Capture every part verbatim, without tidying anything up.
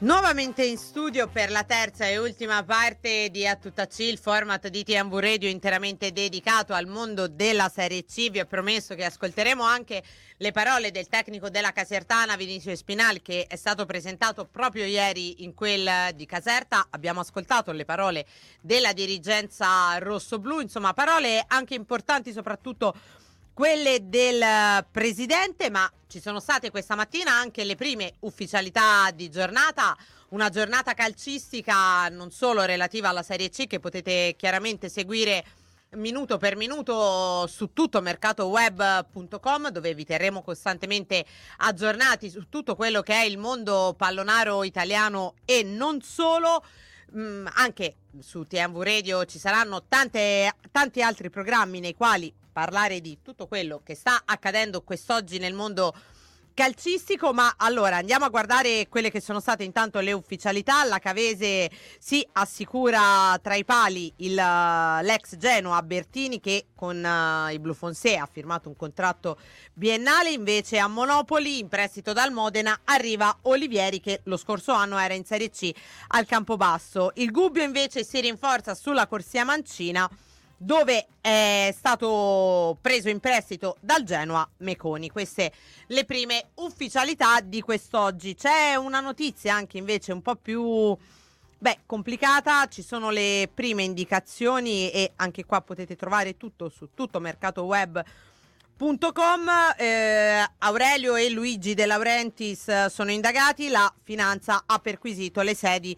Nuovamente in studio per la terza e ultima parte di A Tutta C, il format di T M V Radio interamente dedicato al mondo della Serie C. Vi ho promesso che ascolteremo anche le parole del tecnico della Casertana, Vinicio Espinal, che è stato presentato proprio ieri in quel di Caserta. Abbiamo ascoltato le parole della dirigenza rossoblù, insomma parole anche importanti, soprattutto quelle del presidente, ma ci sono state questa mattina anche le prime ufficialità di giornata, una giornata calcistica non solo relativa alla Serie C che potete chiaramente seguire minuto per minuto su tutto mercatoweb punto com, dove vi terremo costantemente aggiornati su tutto quello che è il mondo pallonaro italiano e non solo. Mm, anche su T M V Radio ci saranno tante, tanti altri programmi nei quali parlare di tutto quello che sta accadendo quest'oggi nel mondo calcistico. Ma allora andiamo a guardare quelle che sono state intanto le ufficialità. La Cavese si assicura tra i pali il, l'ex Genoa Bertini, che con uh, i Blu Fonse ha firmato un contratto biennale. Invece a Monopoli, in prestito dal Modena, arriva Olivieri, che lo scorso anno era in Serie C al Campobasso. Il Gubbio invece si rinforza sulla corsia mancina, dove è stato preso in prestito dal Genoa Meconi. Queste le prime ufficialità di quest'oggi. C'è una notizia anche invece un po' più beh, complicata. Ci sono le prime indicazioni e anche qua potete trovare tutto su tutto mercatoweb punto com. eh, Aurelio e Luigi De Laurentiis sono indagati. La Finanza ha perquisito le sedi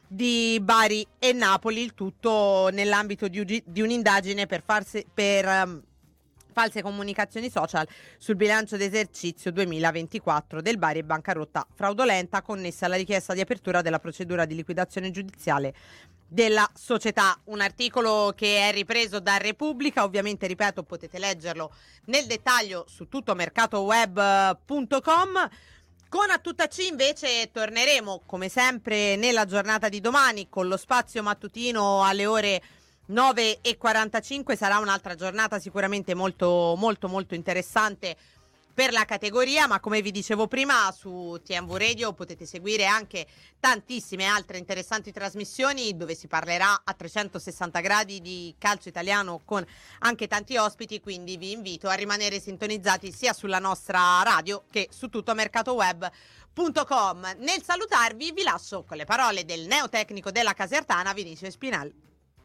di Bari e Napoli, il tutto nell'ambito di, di un'indagine per, farsi, per um, false comunicazioni social sul bilancio d'esercizio duemilaventiquattro del Bari e bancarotta fraudolenta connessa alla richiesta di apertura della procedura di liquidazione giudiziale della società. Un articolo che è ripreso da Repubblica, ovviamente ripeto potete leggerlo nel dettaglio su tutto mercatoweb punto com. Con A Tutta C invece torneremo come sempre nella giornata di domani con lo spazio mattutino alle ore nove e quarantacinque. Sarà un'altra giornata sicuramente molto molto molto interessante per la categoria, ma come vi dicevo prima su T M V Radio potete seguire anche tantissime altre interessanti trasmissioni dove si parlerà a trecentosessanta gradi di calcio italiano con anche tanti ospiti, quindi vi invito a rimanere sintonizzati sia sulla nostra radio che su tutto mercatoweb punto com. Nel salutarvi vi lascio con le parole del neotecnico della Casertana, Vinicio Espinal.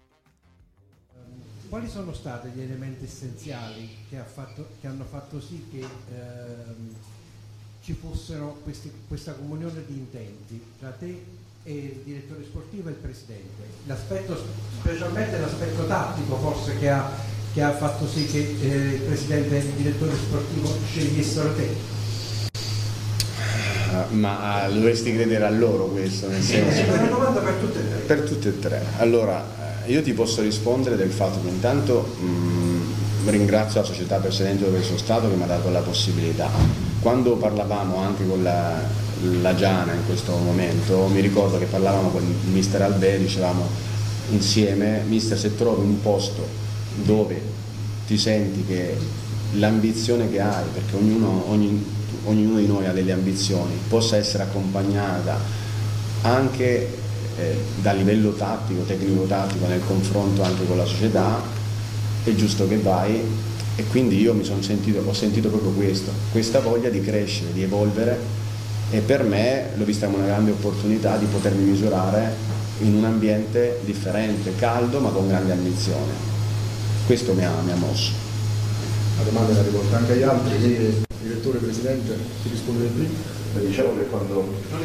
Quali sono stati gli elementi essenziali che, ha fatto, che hanno fatto sì che ehm, ci fossero questi, questa comunione di intenti tra te e il direttore sportivo e il presidente? L'aspetto, specialmente l'aspetto tattico forse che ha, che ha fatto sì che eh, il presidente e il direttore sportivo scegliessero te? Uh, ma uh, dovresti credere a loro questo, nel senso... È una domanda per tutte e tre. Per tutte e tre. Allora... Io ti posso rispondere del fatto che intanto mh, ringrazio la società precedente dove sono stato che mi ha dato la possibilità. Quando parlavamo anche con la, la Giana in questo momento, mi ricordo che parlavamo con il mister Albè, dicevamo insieme, mister, se trovi un posto dove ti senti che l'ambizione che hai, perché ognuno, ogni, ognuno di noi ha delle ambizioni, possa essere accompagnata anche Eh, da livello tattico, tecnico-tattico nel confronto anche con la società, è giusto che vai. E quindi io mi sono sentito, ho sentito proprio questo, questa voglia di crescere, di evolvere, e per me l'ho vista come una grande opportunità di potermi misurare in un ambiente differente, caldo ma con grande ambizione. Questo mi ha, mi ha mosso. La domanda la rivolta anche agli altri, quindi direttore, presidente, ti risponde prima? Beh, diciamo che quando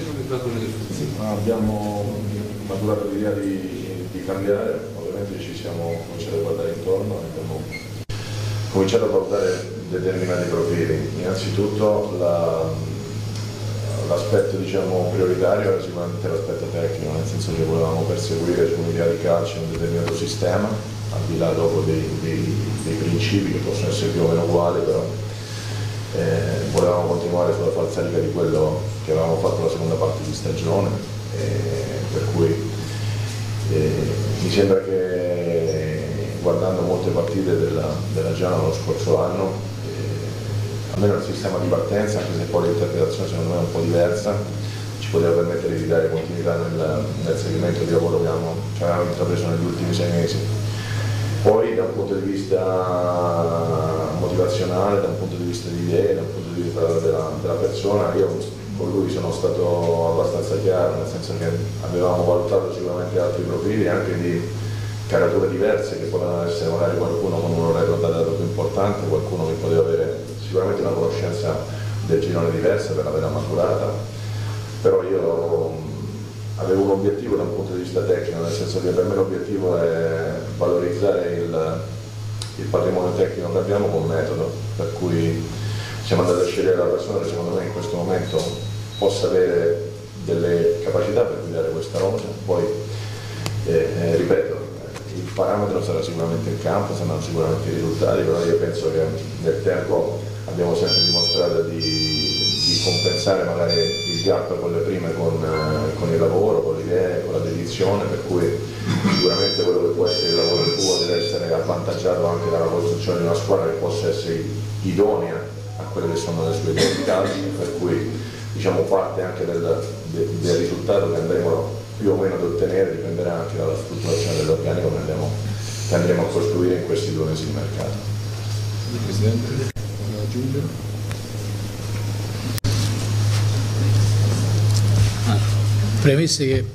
abbiamo maturato l'idea di, di cambiare, ovviamente ci siamo cominciati a guardare intorno e abbiamo cominciato a valutare determinati profili. Innanzitutto la, l'aspetto diciamo, prioritario era sicuramente l'aspetto tecnico, nel senso che volevamo perseguire su un'idea di calcio un determinato sistema, al di là dopo dei, dei, dei principi che possono essere più o meno uguali, però Eh, volevamo continuare sulla falsariga di quello che avevamo fatto la seconda parte di stagione, eh, per cui eh, mi sembra che guardando molte partite della, della Giana lo scorso anno, eh, almeno il sistema di partenza, anche se poi l'interpretazione secondo me è un po' diversa, ci poteva permettere di dare continuità nel, nel seguimento di lavoro che abbiamo, che abbiamo intrapreso negli ultimi sei mesi. Poi da un punto di vista motivazionale, da un punto di vista di idee, da un punto di vista della, della persona, io con lui sono stato abbastanza chiaro, nel senso che avevamo valutato sicuramente altri profili anche di carature diverse, che potevano essere magari qualcuno con un orario datato più importante, qualcuno che poteva avere sicuramente una conoscenza del girone diversa per averla maturata, però io avevo un obiettivo da un punto di vista tecnico, nel senso che per me l'obiettivo è valorizzare il, il patrimonio tecnico che abbiamo con metodo, per cui siamo andati a scegliere la persona che secondo me in questo momento possa avere delle capacità per guidare questa rosa. Poi eh, eh, ripeto, il parametro sarà sicuramente il campo, saranno sicuramente i risultati, però io penso che nel tempo abbiamo sempre dimostrato di, di compensare magari il gap con le prime con, eh, con il lavoro, con le idee, con la dedizione, per cui sicuramente quello che può essere il lavoro tuo deve essere avvantaggiato anche dalla costruzione di una squadra che possa essere idonea a quelle che sono le sue idee di calcio, per cui diciamo parte anche del, del, del risultato che andremo più o meno ad ottenere, dipenderà anche dalla strutturazione dell'organico che, andiamo, che andremo a costruire in questi due mesi di mercato. Presidente, aggiungere? Ah, premesse che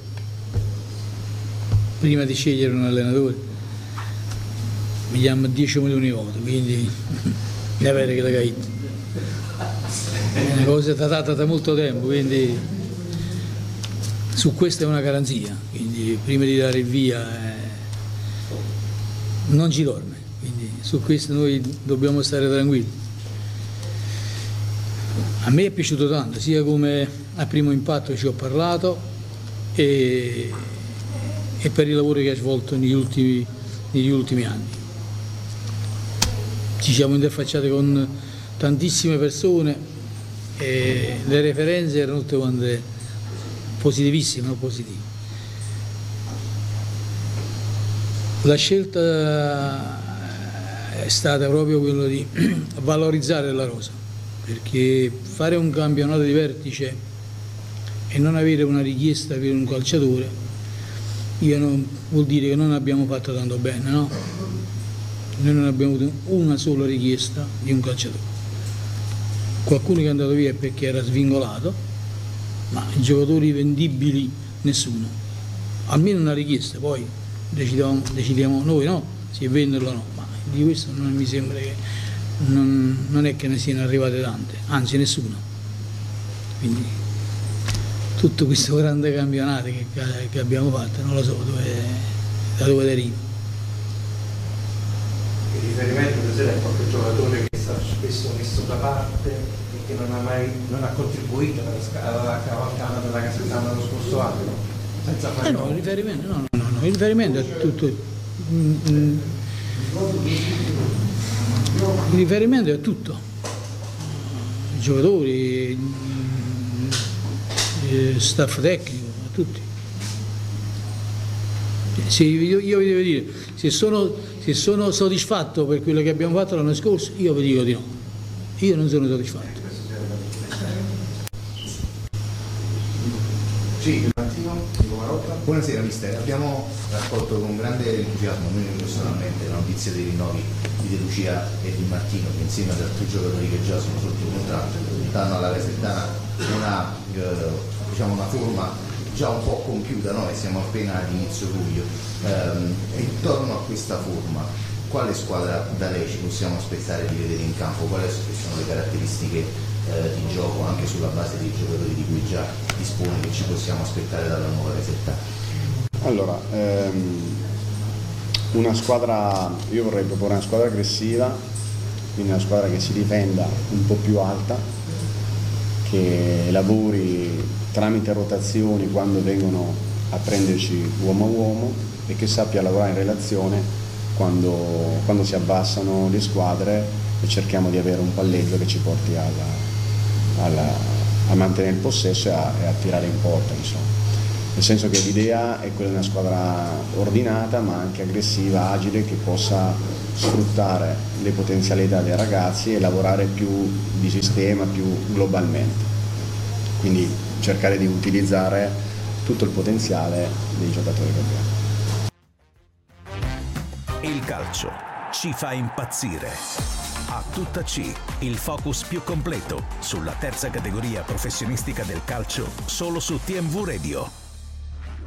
prima di scegliere un allenatore mi chiama dieci milioni di volte, quindi mi avere che la caita. È una cosa datata da molto tempo, quindi su questa è una garanzia, quindi prima di dare il via eh, non ci dorme, quindi su questo noi dobbiamo stare tranquilli. A me è piaciuto tanto, sia come a primo impatto che ci ho parlato e, e per il lavoro che ha svolto negli ultimi, negli ultimi anni. Ci siamo interfacciati con tantissime persone e le referenze erano tutte quante positivissime, non positive. La scelta è stata proprio quella di valorizzare la rosa, perché fare un campionato di vertice e non avere una richiesta per un calciatore io non, vuol dire che non abbiamo fatto tanto bene, no? Noi non abbiamo avuto una sola richiesta di un calciatore. Qualcuno che è andato via è perché era svingolato, ma i giocatori vendibili nessuno. Almeno una richiesta, poi decidiamo, decidiamo noi, no? Se venderlo o no, ma di questo non mi sembra che non, non è che ne siano arrivate tante, anzi nessuno. Quindi tutto questo grande campionato che, che abbiamo fatto, non lo so dove, da dove deriva. Il riferimento è a qualche giocatore che è stato spesso messo da parte e che non ha mai non ha contribuito alla cavalcata della Casertana dello scorso anno, senza fare eh no, il riferimento, no, no, no, il riferimento è tutto. Mm, mm, il riferimento è tutto. I giocatori, il staff tecnico, a tutti. Se io, io vi devo dire, se sono, se sono soddisfatto per quello che abbiamo fatto l'anno scorso, io vi dico di no. Io non sono soddisfatto. Sì, buonasera mister, abbiamo raccolto con grande entusiasmo, noi personalmente, la notizia dei rinnovi di De Lucia e di Martino, che insieme ad altri giocatori che già sono sotto contratto danno alla Casertana una, eh, diciamo una forma già un po' compiuta, no? E siamo appena all'inizio luglio. Ehm, e intorno a questa forma, quale squadra da lei ci possiamo aspettare di vedere in campo? Quali sono le caratteristiche eh, di gioco anche sulla base dei giocatori di cui già dispone che ci possiamo aspettare dalla nuova Casertana? Allora, ehm, una squadra, io vorrei proporre una squadra aggressiva, quindi una squadra che si difenda un po' più alta, che lavori tramite rotazioni quando vengono a prenderci uomo a uomo e che sappia lavorare in relazione quando, quando si abbassano le squadre e cerchiamo di avere un palleggio che ci porti alla, alla, a mantenere il possesso e a, e a tirare in porta, insomma. Nel senso che l'idea è quella di una squadra ordinata ma anche aggressiva, agile, che possa sfruttare le potenzialità dei ragazzi e lavorare più di sistema, più globalmente. Quindi cercare di utilizzare tutto il potenziale dei giocatori che abbiamo. Il calcio ci fa impazzire. A tutta C, il focus più completo sulla terza categoria professionistica del calcio, solo su T M V Radio.